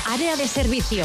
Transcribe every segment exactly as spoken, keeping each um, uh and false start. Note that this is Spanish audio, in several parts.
área de servicio.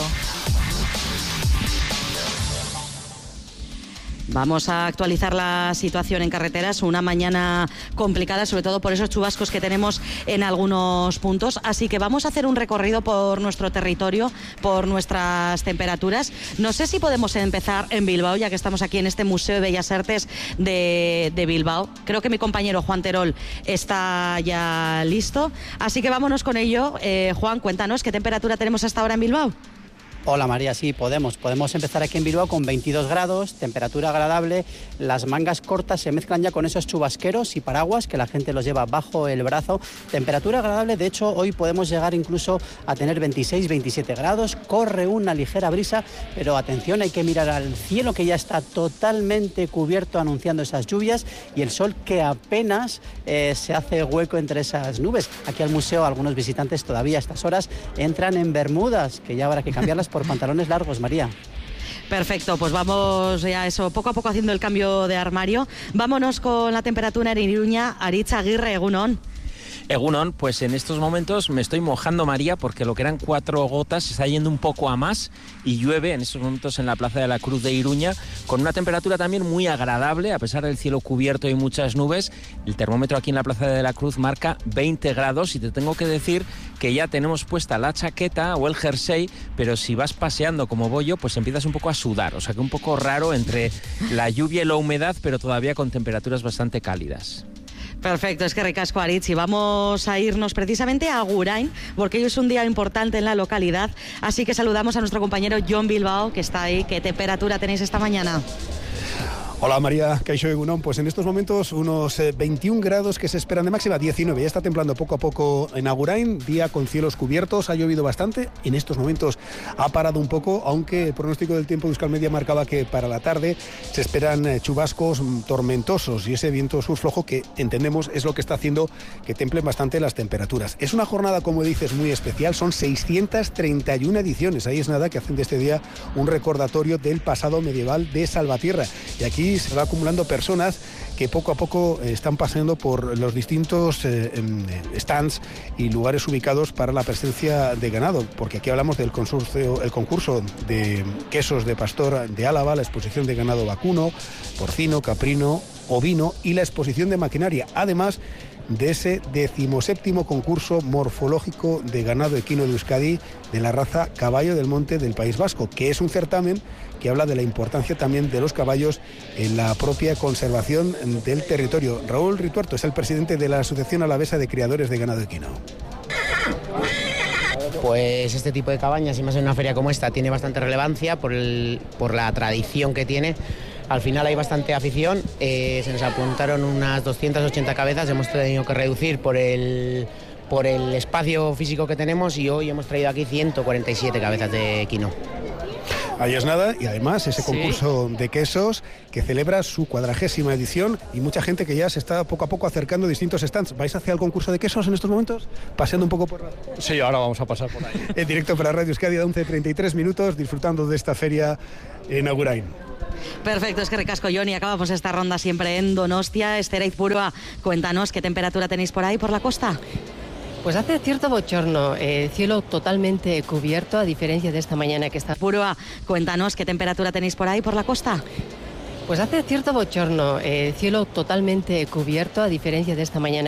Vamos a actualizar la situación en carreteras, una mañana complicada, sobre todo por esos chubascos que tenemos en algunos puntos, así que vamos a hacer un recorrido por nuestro territorio, por nuestras temperaturas. No sé si podemos empezar en Bilbao, ya que estamos aquí en este Museo de Bellas Artes de, de Bilbao. Creo que mi compañero Juan Terol está ya listo, así que vámonos con ello. Eh, Juan, cuéntanos, ¿qué temperatura tenemos hasta ahora en Bilbao? Hola María, sí, podemos. Podemos empezar aquí en Bilbao con veintidós grados, temperatura agradable. Las mangas cortas se mezclan ya con esos chubasqueros y paraguas que la gente los lleva bajo el brazo. Temperatura agradable, de hecho hoy podemos llegar incluso a tener veintiséis, veintisiete grados. Corre una ligera brisa, pero atención, hay que mirar al cielo que ya está totalmente cubierto anunciando esas lluvias y el sol que apenas eh, se hace hueco entre esas nubes. Aquí al museo algunos visitantes todavía a estas horas entran en bermudas, que ya habrá que cambiarlas por pantalones largos, María. Perfecto, pues vamos ya eso, poco a poco haciendo el cambio de armario. Vámonos con la temperatura en Iruña. Aritz Aguirre, egunon. Egunon, pues en estos momentos me estoy mojando, María, porque lo que eran cuatro gotas se está yendo un poco a más y llueve en estos momentos en la Plaza de la Cruz de Iruña, con una temperatura también muy agradable, a pesar del cielo cubierto y muchas nubes. El termómetro aquí en la Plaza de la Cruz marca veinte grados y te tengo que decir que ya tenemos puesta la chaqueta o el jersey, pero si vas paseando como voy yo, pues empiezas un poco a sudar, o sea que un poco raro entre la lluvia y la humedad, pero todavía con temperaturas bastante cálidas. Perfecto, es que ricasco, Aritz, y vamos a irnos precisamente a Agurain, porque hoy es un día importante en la localidad, así que saludamos a nuestro compañero Jon Bilbao, que está ahí. ¿Qué temperatura tenéis esta mañana? Hola María, Kaixo Egunon. Pues en estos momentos unos eh, veintiún grados que se esperan de máxima, diecinueve. Ya está templando poco a poco en Agurain, día con cielos cubiertos, ha llovido bastante. En estos momentos ha parado un poco, aunque el pronóstico del tiempo de Euskalmedia marcaba que para la tarde se esperan eh, chubascos mm, tormentosos y ese viento sur flojo que entendemos es lo que está haciendo que templen bastante las temperaturas. Es una jornada, como dices, muy especial, son seiscientas treinta y una ediciones. Ahí es nada que hacen de este día un recordatorio del pasado medieval de Salvatierra. Y aquí se va acumulando personas que poco a poco están paseando por los distintos eh, stands y lugares ubicados para la presencia de ganado, porque aquí hablamos del consorcio, el concurso de quesos de pastor de Álava, la exposición de ganado vacuno, porcino, caprino, ovino y la exposición de maquinaria, además de ese decimoséptimo concurso morfológico de ganado equino de Euskadi de la raza caballo del monte del País Vasco, que es un certamen que habla de la importancia también de los caballos en la propia conservación del territorio. Raúl Rituerto es el presidente de la Asociación Alavesa de Criadores de Ganado Equino. Pues este tipo de cabañas, y más en una feria como esta, tiene bastante relevancia por, el, por la tradición que tiene. Al final hay bastante afición, eh, se nos apuntaron unas doscientas ochenta cabezas, hemos tenido que reducir por el, por el espacio físico que tenemos y hoy hemos traído aquí ciento cuarenta y siete cabezas de equino. Ahí es nada, y además ese concurso sí. de quesos que celebra su cuadragésima edición y mucha gente que ya se está poco a poco acercando a distintos stands. ¿Vais hacia el concurso de quesos en estos momentos? Paseando un poco por... Sí, ahora vamos a pasar por ahí. En directo para Radio Euskadi a once treinta y tres minutos, disfrutando de esta feria en Agurain. Perfecto, es que ricasco, Joni. Acabamos esta ronda siempre en Donostia. Esther Aizpurua, cuéntanos qué temperatura tenéis por ahí, por la costa. Pues hace cierto bochorno, eh, cielo totalmente cubierto, a diferencia de esta mañana que está... Purua, cuéntanos qué temperatura tenéis por ahí, por la costa. Pues hace cierto bochorno, eh, cielo totalmente cubierto, a diferencia de esta mañana.